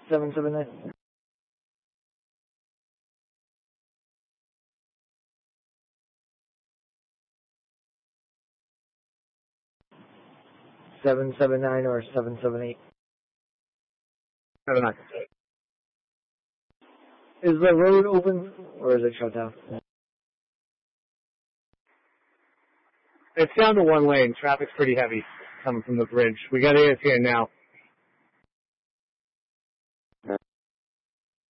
779. (779) or 778. 79. Is the road open or is it shut down? It's down to one lane. Traffic's pretty heavy coming from the bridge. We got AS here now.